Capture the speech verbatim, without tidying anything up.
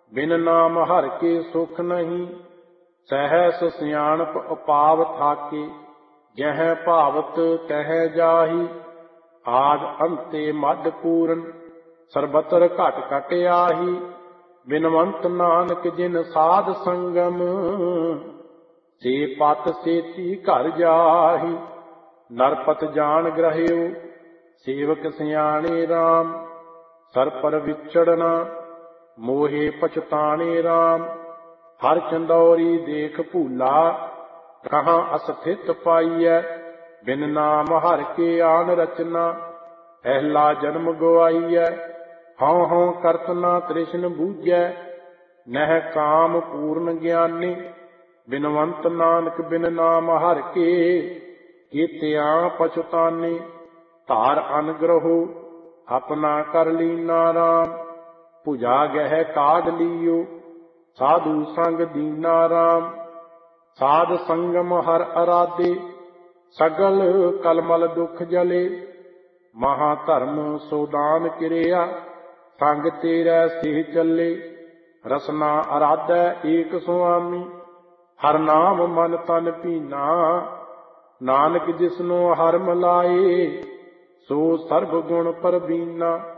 ਬਿਨ ਨਾਮ ਹਰਿ ਕੇ ਸੁਖ ਨਹੀਂ। ਸਹਿਸ ਸਿਆਣਪ ਉਪਾਵ ਥਾਕੇ, ਜਹ ਭਾਵਤ ਤਹਿ ਜਾਹੀ। ਆਦ ਅੰਤੇ ਮੱਧ ਪੂਰਨ, ਸਰਬਤਰ ਘਟ ਘਟ ਆਹੀ। ਬਿਨਵੰਤ ਨਾਨਕ ਜਿਨ ਸਾਧ ਸੰਗਮ, ਸੇ ਪਤ ਸੇਤੀ ਘਰ ਜਾਹੀ। ਨਰਪਤ ਜਾਣ ਗ੍ਰਹਿਓ, ਸੇਵਕ ਸਿਆਣੇ ਰਾਮ। ਸਰ ਪਰ ਵਿਚੜਨਾ, ਮੋਹੇ ਪਛਤਾਣੇ ਰਾਮ। ਹਰ ਚੰਦੌਰੀ ਦੇਖ ਭੂਲਾ, ਕਹਾਂ ਅਸਥਿਤ ਪਾਈਐ। ਬਿਨ ਨਾਮ ਹਰਿ ਕੇ ਆਨ ਰਚਨਾ, ਪਹਿਲਾ ਜਨਮ ਗਵਾਈਐ। ਹਉ ਹਉ ਕਰਤ ਨਾ ਤ੍ਰਿਸ਼ਨ ਬੂਝੈ, ਨਹਿ ਕਾਮ ਪੂਰਨ ਗਿਆਨੀ। ਬਿਨਵੰਤ ਨਾਨਕ ਬਿਨ ਨਾਮ ਹਰਿ ਕੇ, ਕੀਤਿਆਂ ਪਛੁਤਾਨੀ। ਧਾਰ ਅਨਗ੍ਰਹੋ, ਆਪਣਾ ਕਰ ਲੀਨਾ ਰਾਮ। ਭੁਜਾ ਗਹਿ ਕਾਢ ਲੀਓ, ਸਾਧੂ ਸੰਗ ਦੀਨਾ ਰਾਮ। ਸਾਧ ਸੰਗਮ ਹਰਿ ਅਰਾਧੇ, ਸਗਲ ਕਲਮਲ ਦੁਖ ਜਲੇ। ਮਹਾ ਧਰਮ ਸੋਦਾਨ ਕਿਰਿਆ, ਸੰਗ ਤੇਰੈ ਸਿਹ ਚੱਲੇ। ਰਸਨਾ ਅਰਾਧੈ ਏਕ ਸੁਆਮੀ, ਹਰਿ ਨਾਮ ਮਨ ਤਨ ਭੀਨਾ। ਨਾਨਕ ਜਿਸਨੂੰ ਹਰਿ ਮਿਲਾਏ, ਸੋ ਸਰਬ ਗੁਣ ਪਰਬੀਨਾ।